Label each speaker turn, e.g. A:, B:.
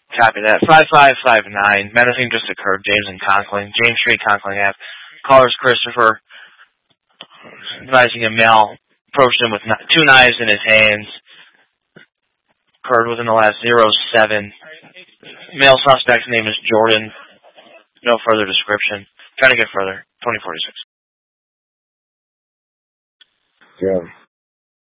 A: Copy that. 5559. Menacing just occurred. James and Conkling. James Street, Conkling Ave. Caller's Christopher. Advising a male approached him with 2 knives in his hands. Occurred within the last 07. Male suspect's name is Jordan. No further description. Trying to get further. 2046.
B: Yeah.